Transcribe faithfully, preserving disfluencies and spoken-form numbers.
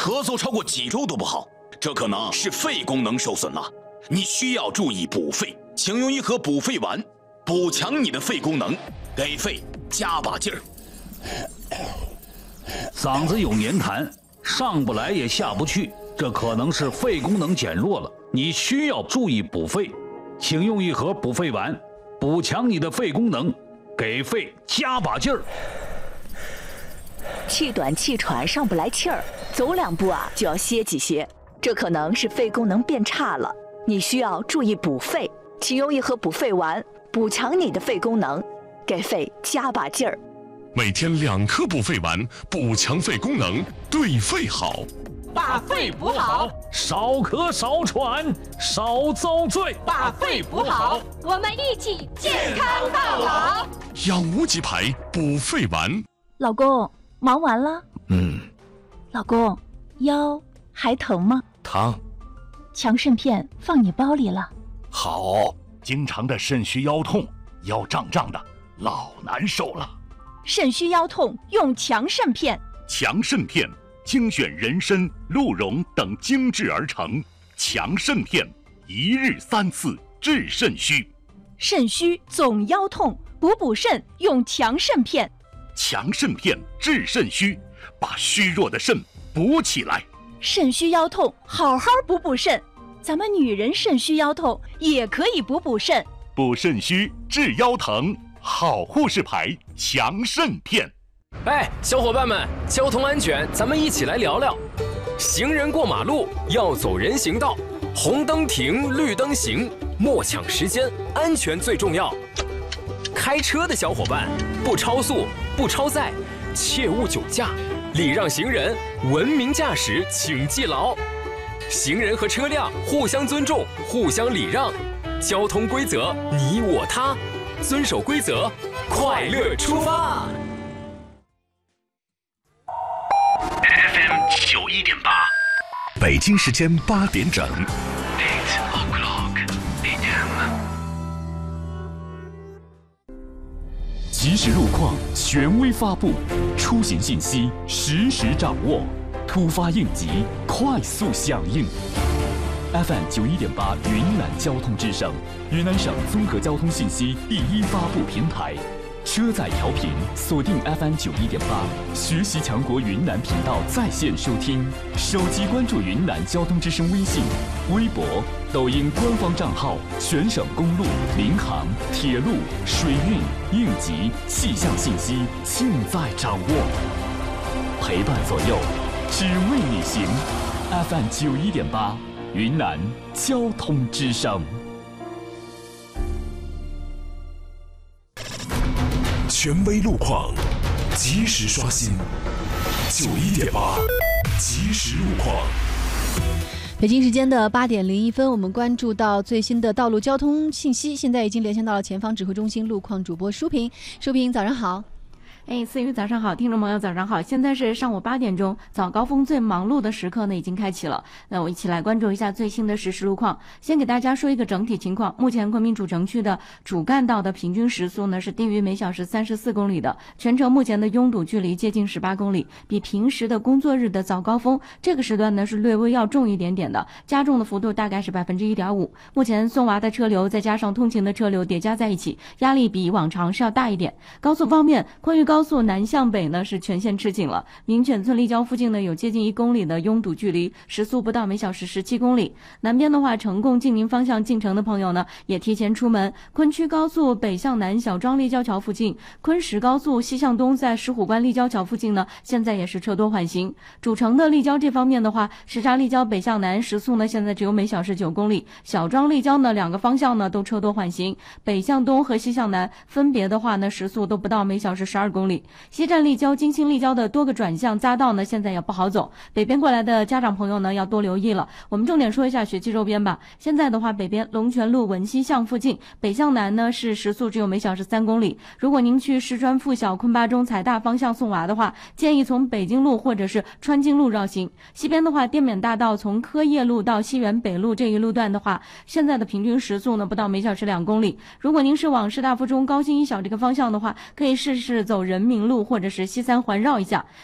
咳嗽超过几周都不好，这可能是肺功能受损了，你需要注意补肺，请用一盒补肺丸，补强你的肺功能，给肺加把劲儿。 嗓子有黏痰，上不来也下不去，这可能是肺功能减弱了，你需要注意补肺，请用一盒补肺丸，补强你的肺功能，给肺加把劲儿。 气短气喘，上不来气儿，走两步啊就要歇几歇，这可能是肺功能变差了，你需要注意补肺，请用一盒补肺丸，补强你的肺功能，给肺加把劲儿。 每天两颗补肺丸，补强肺功能，对肺好。 把肺补好， 少咳少喘少遭罪。 把肺补好， 我们一起健康到老。 养无极牌补肺丸。 老公，忙完了？ 嗯。 老公，腰还疼吗？ 疼。 强肾片放你包里了。 好，经常的肾虚腰痛，腰胀胀的，老难受了。 肾虚腰痛用强肾片。 强肾片精选人参、鹿茸等精制而成，强肾片一日三次治肾虚。 肾虚总腰痛，补补肾用强肾片。 强肾片治肾虚，把虚弱的肾补起来。 肾虚腰痛，好好补补肾。咱们女人肾虚腰痛也可以补补肾。 补肾虚治腰疼，好护士牌强肾片。 哎，小伙伴们，交通安全，咱们一起来聊聊。行人过马路要走人行道，红灯停，绿灯行，莫抢时间，安全最重要。开车的小伙伴，不超速，不超载，切勿酒驾，礼让行人，文明驾驶，请记牢。行人和车辆互相尊重，互相礼让，交通规则你我他，遵守规则，快乐出发。 F M 九一点八， 北京时间八点整。 Eight o'clock A M。 即时路况权威发布，出行信息实时掌握，突发应急快速响应。F M 九一点八云南交通之声，云南省综合交通信息第一发布平台。车载调频锁定 F M 九一点八，学习强国云南频道在线收听，手机关注云南交通之声微信、微博、抖音官方账号，全省公路、民航、铁路、水运、应急、气象信息尽在掌握，陪伴左右，只为你行。F M 九一点八，云南交通之声。 权威路况，及时刷新。九一点八，及时路况。 北京时间的八点零一分，我们关注到最新的道路交通信息。现在已经连线到了前方指挥中心路况主播舒平。舒平，早上好。 哎，思雨早上好，听众朋友早上好，现在是上午八点钟，早高峰最忙碌的时刻呢已经开启了。那我一起来关注一下最新的实时路况。先给大家说一个整体情况，目前昆明主城区的主干道的平均时速呢是低于每小时三十四公里的，全程目前的拥堵距离接近十八公里，比平时的工作日的早高峰这个时段呢是略微要重一点点的，加重的幅度大概是百分之一点五。目前送娃的车流再加上通勤的车流叠加在一起，压力比往常是要大一点。高速方面，昆玉高速南向北呢是全线吃紧了，民犬村立交附近呢有接近一公里的拥堵距离，时速不到每小时十七公里。南边的话，成贡晋宁方向进城的朋友呢也提前出门。昆区高速北向南小庄立交桥附近，昆石高速西向东在石虎关立交桥附近呢现在也是车多缓行。主城的立交这方面的话，什刹立交北向南时速呢现在只有每小时九公里，小庄立交呢两个方向呢都车多缓行，北向东和西向南分别的话呢时速都不到每小时十二公里。西站立交、金星立交的多个转向匝道呢现在也不好走，北边过来的家长朋友呢要多留意了。我们重点说一下学区周边吧。现在的话，北边龙泉路文西巷附近北向南呢是时速只有每小时三公里，如果您去石川附小、昆巴中、财大方向送娃的话，建议从北京路或者是川津路绕行。西边的话，滇缅大道从科业路到西园北路这一路段的话，现在的平均时速呢不到每小时两公里。如果您是往师大附中、高新一小这个方向的话，可以试试走人民路或者是西三环绕一下。